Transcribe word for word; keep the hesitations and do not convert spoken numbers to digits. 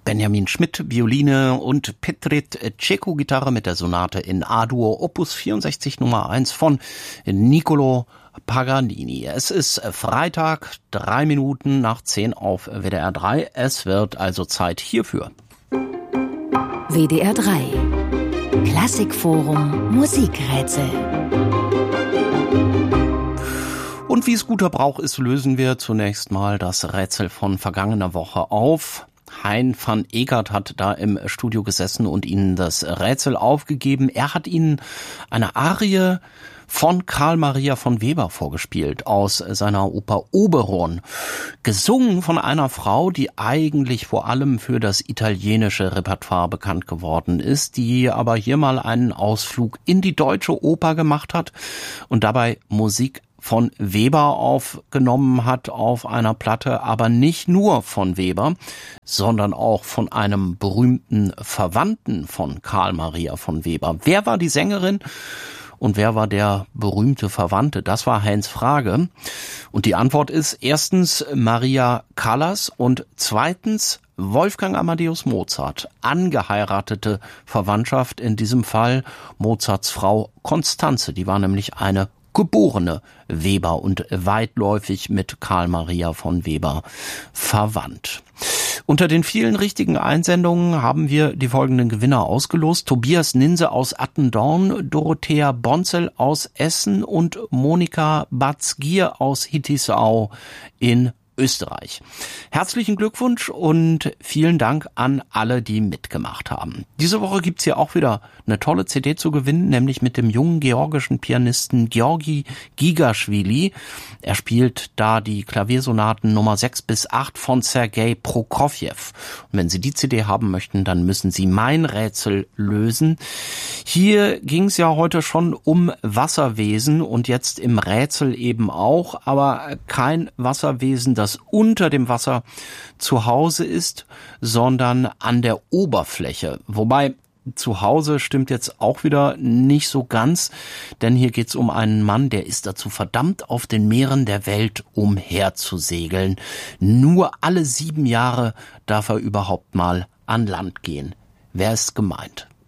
Benjamin Schmidt, Violine und Petrit Cecco, Gitarre mit der Sonate in A-Dur, Opus vierundsechzig Nummer eins von Niccolò Paganini. Es ist Freitag, drei Minuten nach zehn auf W D R drei. Es wird also Zeit hierfür. W D R drei Klassikforum Musikrätsel. Und wie es guter Brauch ist, lösen wir zunächst mal das Rätsel von vergangener Woche auf. Hein van Egert hat da im Studio gesessen und Ihnen das Rätsel aufgegeben. Er hat Ihnen eine Arie von Carl Maria von Weber vorgespielt aus seiner Oper Oberon, gesungen von einer Frau, die eigentlich vor allem für das italienische Repertoire bekannt geworden ist, die aber hier mal einen Ausflug in die deutsche Oper gemacht hat und dabei Musik von Weber aufgenommen hat auf einer Platte, aber nicht nur von Weber, sondern auch von einem berühmten Verwandten von Carl Maria von Weber. Wer war die Sängerin und wer war der berühmte Verwandte? Das war Heinz Frage. Und die Antwort ist erstens Maria Callas und zweitens Wolfgang Amadeus Mozart. Angeheiratete Verwandtschaft in diesem Fall Mozarts Frau Constanze. Die war nämlich eine geborene Weber und weitläufig mit Carl Maria von Weber verwandt. Unter den vielen richtigen Einsendungen haben wir die folgenden Gewinner ausgelost. Tobias Ninse aus Attendorn, Dorothea Bonzel aus Essen und Monika Batzgier aus Hittisau in Österreich. Herzlichen Glückwunsch und vielen Dank an alle, die mitgemacht haben. Diese Woche gibt's hier auch wieder eine tolle C D zu gewinnen, nämlich mit dem jungen georgischen Pianisten Georgi Gigaschwili. Er spielt da die Klaviersonaten Nummer sechs bis acht von Sergei Prokofjew. Und wenn Sie die C D haben möchten, dann müssen Sie mein Rätsel lösen. Hier ging's ja heute schon um Wasserwesen und jetzt im Rätsel eben auch, aber kein Wasserwesen, das unter dem Wasser zu Hause ist, sondern an der Oberfläche. Wobei zu Hause stimmt jetzt auch wieder nicht so ganz, denn hier geht's um einen Mann, der ist dazu verdammt, auf den Meeren der Welt umherzusegeln. Nur alle sieben Jahre darf er überhaupt mal an Land gehen. Wer ist gemeint?